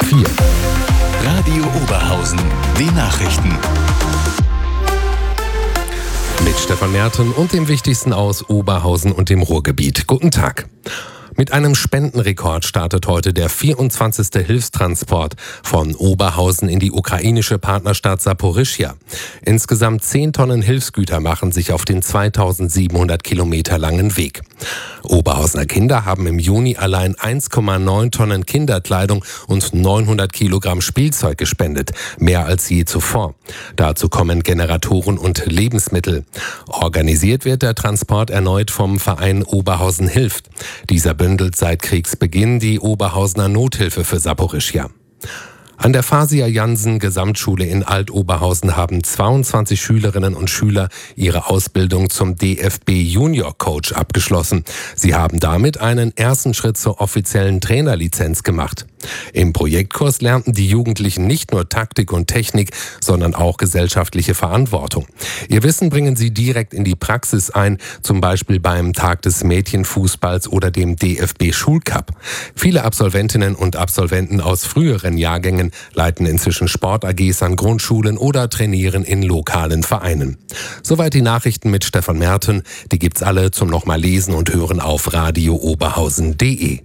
4. Radio Oberhausen, die Nachrichten. Mit Stefan Merten und dem Wichtigsten aus Oberhausen und dem Ruhrgebiet. Guten Tag. Mit einem Spendenrekord startet heute der 24. Hilfstransport von Oberhausen in die ukrainische Partnerstadt Saporischschja. Insgesamt 10 Tonnen Hilfsgüter machen sich auf den 2700 Kilometer langen Weg. Oberhausener Kinder haben im Juni allein 1,9 Tonnen Kinderkleidung und 900 Kilogramm Spielzeug gespendet, mehr als je zuvor. Dazu kommen Generatoren und Lebensmittel. Organisiert wird der Transport erneut vom Verein Oberhausen hilft. Dieser bündelt seit Kriegsbeginn die Oberhausener Nothilfe für Saporischschja. An der Fasia-Jansen-Gesamtschule in Alt-Oberhausen haben 22 Schülerinnen und Schüler ihre Ausbildung zum DFB-Junior-Coach abgeschlossen. Sie haben damit einen ersten Schritt zur offiziellen Trainerlizenz gemacht. Im Projektkurs lernten die Jugendlichen nicht nur Taktik und Technik, sondern auch gesellschaftliche Verantwortung. Ihr Wissen bringen sie direkt in die Praxis ein, zum Beispiel beim Tag des Mädchenfußballs oder dem DFB-Schulcup. Viele Absolventinnen und Absolventen aus früheren Jahrgängen leiten inzwischen Sport-AGs an Grundschulen oder trainieren in lokalen Vereinen. Soweit die Nachrichten mit Stefan Merten. Die gibt's alle zum nochmal lesen und hören auf radiooberhausen.de.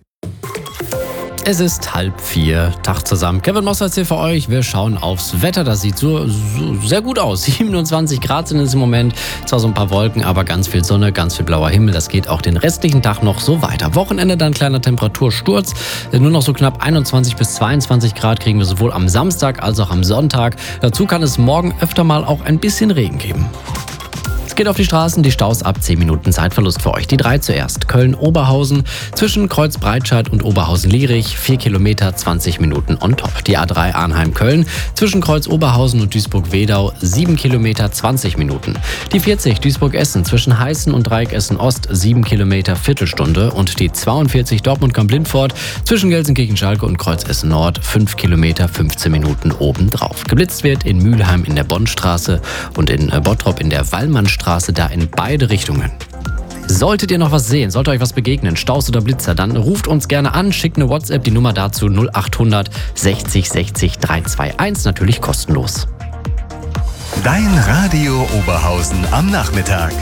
Es ist 3:30, Tag zusammen. Kevin Mosser hier für euch. Wir schauen aufs Wetter. Das sieht so sehr gut aus. 27 Grad sind es im Moment. Zwar so ein paar Wolken, aber ganz viel Sonne, ganz viel blauer Himmel. Das geht auch den restlichen Tag noch so weiter. Wochenende dann kleiner Temperatursturz. Nur noch so knapp 21 bis 22 Grad kriegen wir sowohl am Samstag als auch am Sonntag. Dazu kann es morgen öfter mal auch ein bisschen Regen geben. Geht auf die Straßen, die Staus ab 10 Minuten Zeitverlust für euch. Die 3 zuerst. Köln-Oberhausen zwischen Kreuz-Breitscheid und Oberhausen-Lierich 4 Kilometer 20 Minuten on top. Die A3 Arnheim-Köln zwischen Kreuz-Oberhausen und Duisburg-Wedau 7 Kilometer 20 Minuten. Die 40 Duisburg-Essen zwischen Heißen und Dreieck Essen-Ost 7 Kilometer Viertelstunde. Und die 42 Dortmund-Kamp-Lindfort zwischen Gelsenkirchen-Schalke und Kreuz-Essen-Nord 5 Kilometer 15 Minuten obendrauf. Geblitzt wird in Mülheim in der Bonnstraße und in Bottrop in der Wallmannstraße, da in beide Richtungen. Solltet ihr noch was sehen, sollte euch was begegnen, Staus oder Blitzer, dann ruft uns gerne an, schickt eine WhatsApp, die Nummer dazu 0800 60 60 321, natürlich kostenlos. Dein Radio Oberhausen am Nachmittag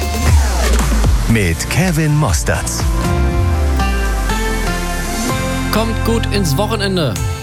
mit Kevin Mosterz. Kommt gut ins Wochenende.